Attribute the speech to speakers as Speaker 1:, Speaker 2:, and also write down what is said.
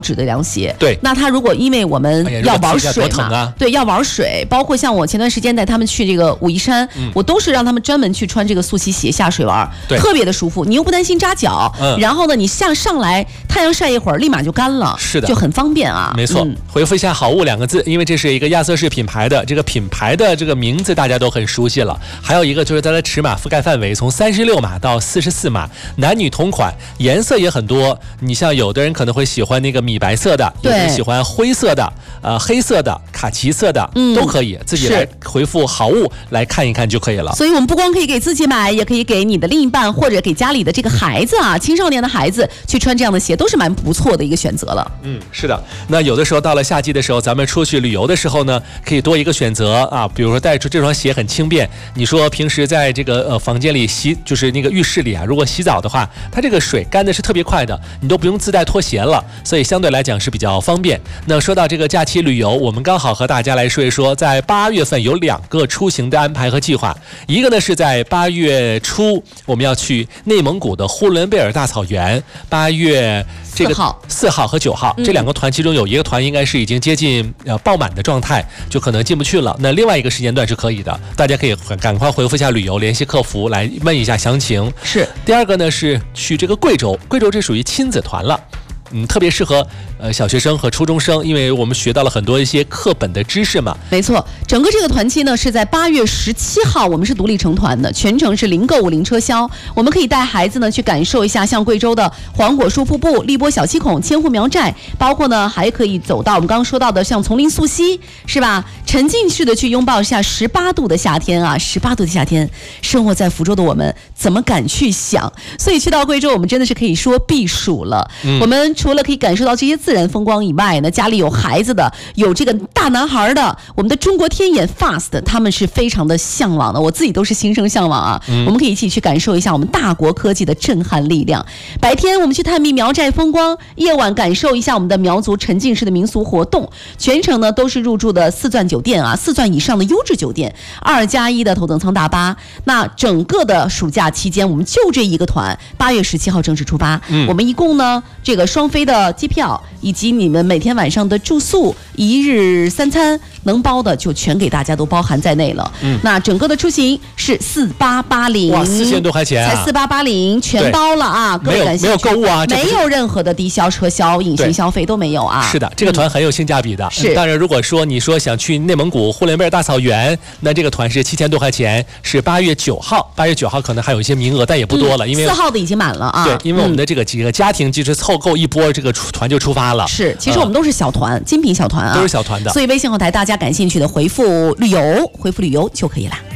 Speaker 1: 指的凉鞋。
Speaker 2: 对，
Speaker 1: 那它如果因为我们要玩水嘛，对，要玩水，包括像我前段时间带他们去这个武夷山，我都是让他们专门去穿这个速骑鞋下水玩，特别的舒服，你又不担心扎脚，然后呢，你上来太阳晒一会儿，立马就干了，
Speaker 2: 是的，
Speaker 1: 就很方便啊。
Speaker 2: 没错，回复一下好物2个字，因为这是一个亚瑟士品牌的，这个品牌的这个名字大家都很熟悉了。还有一个就是它的尺码覆盖范围从36码到44码，男女同款，颜色也很多。你像有的人可能会喜欢那个米白色的，有的人喜欢灰色的，黑色的、卡其色的，都可以自己来回复好物来看一看就可以了。
Speaker 1: 所以我们不光可以给自己买，也可以给你的另一半或者给家里的这个孩子啊，青少年的孩子去穿这样的鞋，都是蛮不错的一个选择了。
Speaker 2: 是的。那有的时候到了夏季的时候，咱们出去旅游的时候呢，可以多一个选择啊，比如说带出这双鞋很轻便。你说平时在这个房间里就是那个浴室里啊，如果洗澡的话，它这个水干的是特别快的，你都不用自带拖鞋了，所以相对来讲是比较方便。那说到这个假期旅游，我们刚好和大家来说一说，在8月份有2个出行的安排和计划。一个呢是在8月初，我们要去内蒙古的呼伦贝尔大草原，8月这个4号和9号，这2个团其中有一个团应该是已经接近爆满的状态，就可能进不去了。那另外一个时间段是可以的，大家可以赶快回复一下旅游，联系客服来问一下详情。
Speaker 1: 是。
Speaker 2: 第2个呢是去这个贵州这属于亲子团了。特别适合小学生和初中生，因为我们学到了很多一些课本的知识嘛。
Speaker 1: 没错，整个这个团期呢是在8月17号，我们是独立成团的，全程是零购物零车销。我们可以带孩子呢去感受一下像贵州的黄果树瀑布、荔波小七孔、千户苗寨，包括呢还可以走到我们刚刚说到的像丛林溯溪，是吧？沉浸式的去拥抱一下18度的夏天啊，18度的夏天，生活在福州的我们怎么敢去想？所以去到贵州，我们真的是可以说避暑了。我们除了可以感受到这些自然风光以外呢，家里有孩子的，有这个大男孩的，我们的中国天眼 FAST 他们是非常的向往的，我自己都是心生向往啊。我们可以一起去感受一下我们大国科技的震撼力量。白天我们去探秘苗寨风光，夜晚感受一下我们的苗族沉浸式的民俗活动。全程呢都是入住的4钻酒店啊，4钻以上的优质酒店，2+1的头等舱大巴。那整个的暑假期间，我们就这一个团，8月17号正式出发。我们一共呢这个双飞的机票以及你们每天晚上的住宿、1日3餐能包的就全给大家都包含在内了。那整个的出行是4880，
Speaker 2: 哇，4000多块钱
Speaker 1: 才4880全包了啊！
Speaker 2: 没有购物啊，
Speaker 1: 没有任何的低消、车销、隐形消费都没有啊。
Speaker 2: 是的，这个团很有性价比的。
Speaker 1: 是，
Speaker 2: 当然如果说你说想去内蒙古呼伦贝尔大草原，那这个团是7000多块钱，是8月9号，8月9号可能还有一些名额，但也不多了，因为
Speaker 1: 4号的已经满了啊。
Speaker 2: 对，因为我们的这个几个家庭就是凑够一波，这个团就出发了。
Speaker 1: 是，其实我们都是小团，精品小团啊，
Speaker 2: 都是小团的。
Speaker 1: 所以微信后台大家感兴趣的回复旅游就可以了。